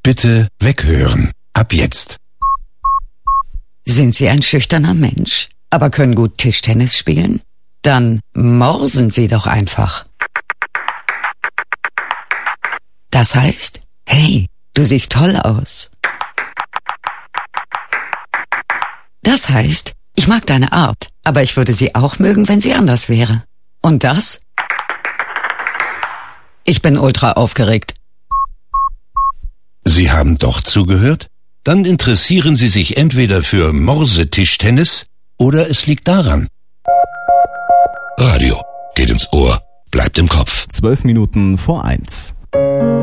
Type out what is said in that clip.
Bitte weghören. Ab jetzt. Sind Sie ein schüchterner Mensch, aber können gut Tischtennis spielen? Dann morsen Sie doch einfach. Das heißt, hey, du siehst toll aus. Das heißt, ich mag deine Art, aber ich würde sie auch mögen, wenn sie anders wäre. Und das? Ich bin ultra aufgeregt. Sie haben doch zugehört? Dann interessieren Sie sich entweder für Morsetischtennis oder es liegt daran. Radio geht ins Ohr, bleibt im Kopf. 12 Minuten vor 1.